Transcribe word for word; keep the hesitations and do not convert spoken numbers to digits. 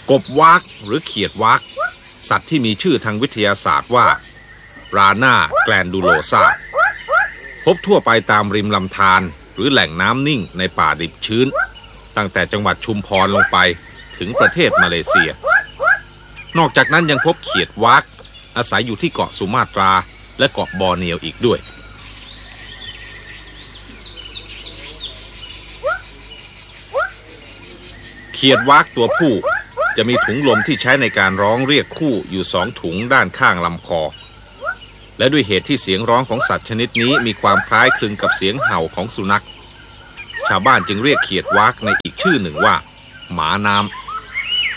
กบวากหรือเขียดวากสัตว์ที่มีชื่อทางวิทยาศาสตร์ว่าราน่าแกลนดูโลซาพบทั่วไปตามริมลำธารหรือแหล่งน้ำนิ่งในป่าดิบชื้นตั้งแต่จังหวัดชุมพรลงไปถึงประเทศมาเลเซียนอกจากนั้นยังพบเขียดวากอาศัยอยู่ที่เกาะสุมาตราและเกาะบอร์เนียวอีกด้วยเขียดวากตัวผู้จะมีถุงลมที่ใช้ในการร้องเรียกคู่อยู่สองถุงด้านข้างลำคอและด้วยเหตุที่เสียงร้องของสัตว์ชนิดนี้มีความคล้ายคลึงกับเสียงเห่าของสุนัขชาวบ้านจึงเรียกเขียดวากในอีกชื่อหนึ่งว่าหมาน้ำ